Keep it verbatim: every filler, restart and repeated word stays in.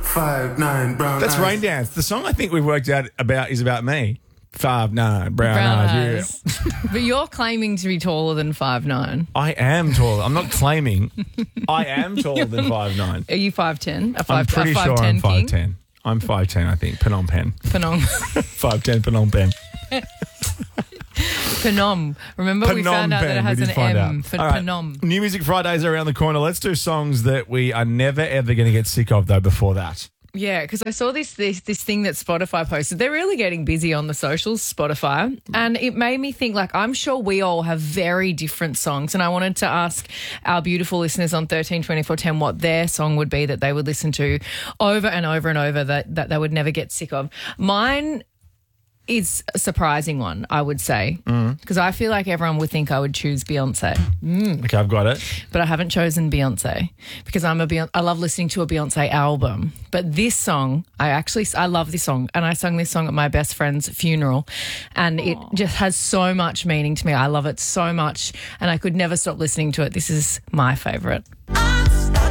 Five, nine, brown That's eyes. Rain Dance. The song I think we've worked out about is about me. Five, nine, brown, Brown eyes. eyes. Yeah. But you're claiming to be taller than five nine. I am taller. I'm not claiming. I am taller than five nine. Are you five ten? A I'm five, pretty a five sure ten I'm five king? ten. I'm five ten, I think. Phnom Penh. Phnom. five ten Phnom Penh. Phnom. Remember we Phnom found out that Penh. it has We an did find M out. for All right. Phnom. New Music Fridays are around the corner. Let's do songs that we are never, ever going to get sick of, though, before that. Yeah, because I saw this, this this thing that Spotify posted. They're really getting busy on the socials, Spotify. And it made me think, like, I'm sure we all have very different songs. And I wanted to ask our beautiful listeners on thirteen twenty-four ten what their song would be that they would listen to over and over and over that, that they would never get sick of. Mine is a surprising one, I would say, because I feel like everyone would think I would choose Beyonce. Okay, I've got it. But I haven't chosen Beyonce because I'm a Beyonce, I love listening to a Beyonce album. But this song, I actually, I love this song. And I sung this song at my best friend's funeral. And it just has so much meaning to me. I love it so much. And I could never stop listening to it. This is my favourite.